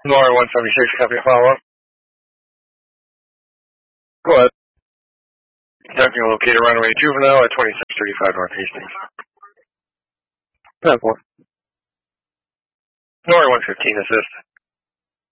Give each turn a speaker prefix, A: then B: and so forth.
A: Nora 176, copy follow-up.
B: Go ahead.
A: Conducting a located runway Juvenile at 2635 North Hastings.
B: 10-4.
A: Nora 115, assist.